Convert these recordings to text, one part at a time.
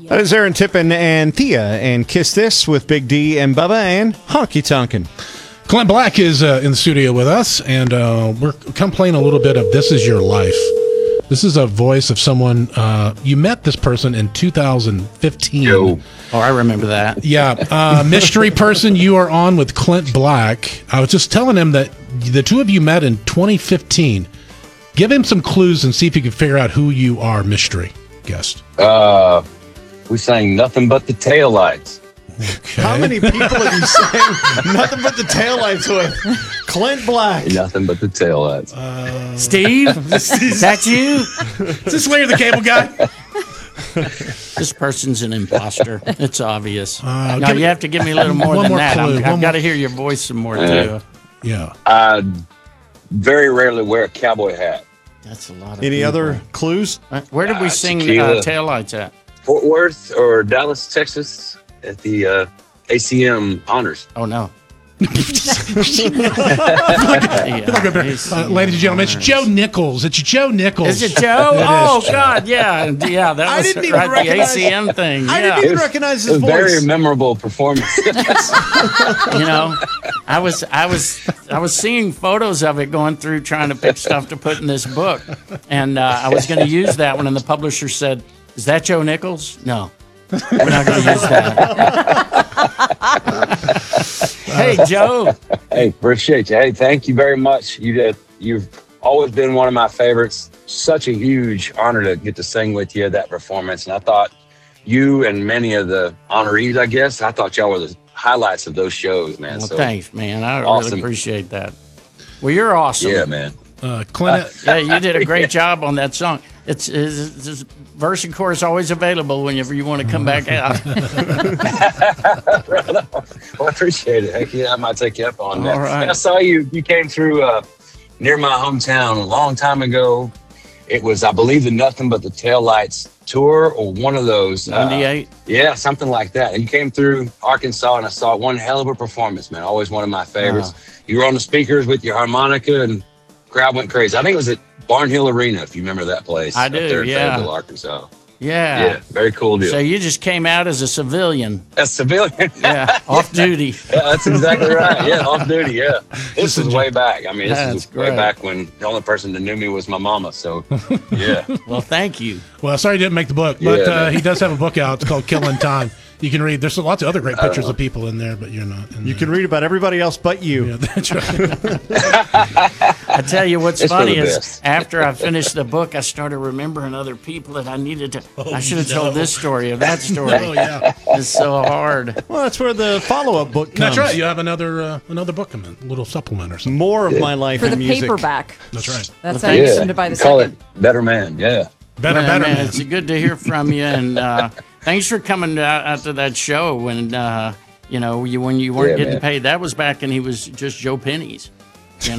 That is Aaron Tippin and Thea and Kiss This with Big D and Bubba and Honky Tonkin. Clint Black is in the studio with us, and we're playing a little bit of This Is Your Life. This is a voice of someone, you met this person in 2015. Yo. Oh, I remember that. Yeah, mystery person, you are on with Clint Black. I was just telling him that the two of you met in 2015. Give him some clues and see if you can figure out who you are, mystery guest. We sang Nothing But the Taillights. Okay. How many people have you sang Nothing But the Taillights with? Clint Black. Nothing But the Taillights. Steve, is that you? Is this Larry the Cable Guy? This person's an imposter. It's obvious. No, give me- you have to give me a little more one than more that. clue, one I've got to more- hear your voice some more, too. Yeah. I very rarely wear a cowboy hat. That's a lot of Any people. other clues? Where did we sing tequila. Taillights at? Fort Worth or Dallas, Texas at the ACM Honors. Oh, no. Ladies and gentlemen, it's Joe Nichols. It's Joe Nichols. Is it Joe? Oh, God, yeah. Yeah, that was didn't even right, the recognize- ACM thing. I Yeah. didn't even recognize his A voice. very memorable performance. You know, I was seeing photos of it going through trying to pick stuff to put in this book, and I was going to use that one, and the publisher said, "Is that Joe Nichols?" No, we're not going to use that. Hey, Joe. Hey, appreciate you. Hey, thank you very much. You've always been one of my favorites. Such a huge honor to get to sing with you at that performance. And I thought you and many of the honorees, I guess, I thought y'all were the highlights of those shows, man. Well, So thanks, man. I awesome. really appreciate that. Well, you're awesome. yeah, man. Clint. Yeah, you did a great job on that song. It's verse and chorus always available whenever you want to come back out. Well, I appreciate it. Heck yeah, I might take you up on that. All right. And I saw you came through near my hometown a long time ago. It was, I believe, the Nothing But the Taillights tour or one of those. 98. Yeah, something like that. And you came through Arkansas, and I saw one hell of a performance, man. Always one of my favorites. You were on the speakers with your harmonica, and crowd went crazy. I think it was at Barnhill Arena, if you remember that place. I up do, there in yeah. Fayetteville, Arkansas. Yeah. Yeah, very cool deal. So you just came out as a civilian. A civilian. Yeah, off duty. Yeah, that's exactly right. Yeah, off duty. Yeah, this is way back. I mean, this That's is way great. back when the only person that knew me was my mama. So, yeah. Well, thank you. Well, sorry he didn't make the book, but Yeah, man. he does have a book out. It's called Killing Time. You can read. There's lots of other great pictures of people in there, but you're not. In You there. can read about everybody else but you. Yeah, that's right. I tell you what's It's for funny the is best. after I finished the book, I started remembering other people that I needed to. I should have told this story or that story. Oh yeah, It's so hard. Well, that's where the follow-up book comes. that's right. You have another book coming, a little supplement or something. More of my life For in the music. paperback. That's right. That's Well, how you thanks. seem to buy the Call second. it Better Man. Yeah. Better, Man, man. it's good to hear from you, and thanks for coming out to that show when when you weren't Yeah, getting man. paid. That was back when he was just Joe Penny's. So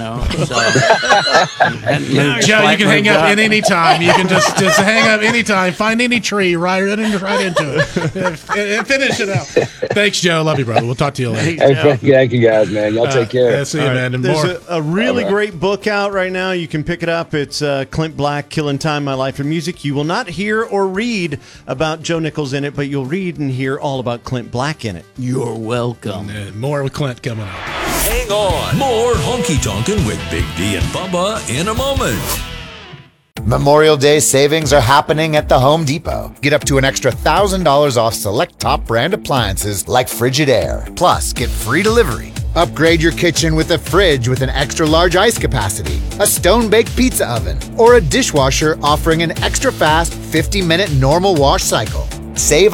hadn't moved Joe, you quite can hang moved up in any time. You can just hang up anytime. Find any tree, right into it, and finish it out. Thanks, Joe. Love you, brother. We'll talk to you later. Hey, thank you guys, man. Y'all take care. Yeah, see you, man. And There's more. a really All right. great book out right now. You can pick it up. It's Clint Black, Killing Time, My Life in Music. You will not hear or read about Joe Nichols in it, but you'll read and hear all about Clint Black in it. You're welcome. And more with Clint coming up. Hang on. More Honky Tonkin' with Big D and Bubba in a moment. Memorial Day savings are happening at the Home Depot. Get up to an extra $1,000 off select top brand appliances like Frigidaire. Plus, get free delivery. Upgrade your kitchen with a fridge with an extra large ice capacity, a stone-baked pizza oven, or a dishwasher offering an extra fast 50-minute normal wash cycle. Save